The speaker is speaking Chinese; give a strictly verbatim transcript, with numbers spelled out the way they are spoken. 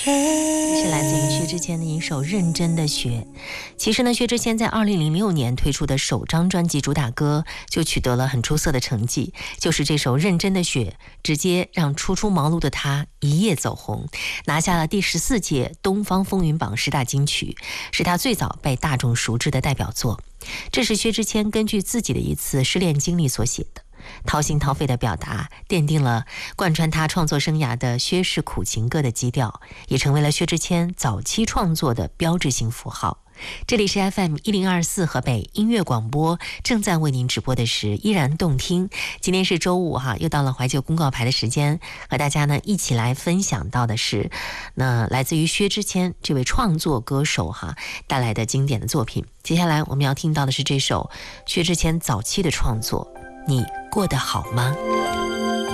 是来自于薛之谦的一首《认真的雪》。其实呢，薛之谦在二零零六年推出的首张专辑主打歌就取得了很出色的成绩，就是这首《认真的雪》，直接让初出茅庐的他一夜走红，拿下了第十四届东方风云榜十大金曲，是他最早被大众熟知的代表作。这是薛之谦根据自己的一次失恋经历所写的，掏心掏肺的表达，奠定了贯穿他创作生涯的薛氏苦情歌的基调，也成为了薛之谦早期创作的标志性符号。这里是 F M 一零二四河北音乐广播，正在为您直播的是依然动听。今天是周五哈，又到了怀旧公告牌的时间，和大家呢一起来分享到的是那来自于薛之谦这位创作歌手哈带来的经典的作品。接下来我们要听到的是这首薛之谦早期的创作，你过得好吗？